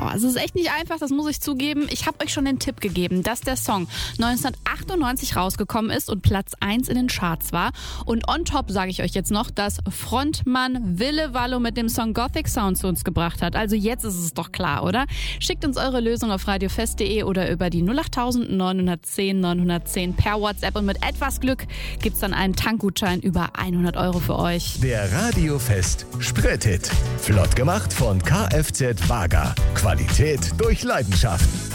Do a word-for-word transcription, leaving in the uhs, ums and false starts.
Oh, es ist echt nicht einfach, das muss ich zugeben. Ich habe euch schon den Tipp gegeben, dass der Song neunzehnhundertachtundneunzig rausgekommen ist und Platz eins in den Charts war. Und on top sage ich euch jetzt noch, dass Frontmann Wille Wallo mit dem Song Gothic Sound zu uns gebracht hat. Also jetzt ist es doch klar, oder? Schickt uns eure Lösung auf radiofest punkt de oder über die null acht neun eins null neun eins null per WhatsApp. Und mit etwas Glück gibt's dann einen Tankgutschein über hundert Euro für euch. Der Radiofest Sprithit. Flott gemacht von Kfz Wager. Qualität durch Leidenschaft.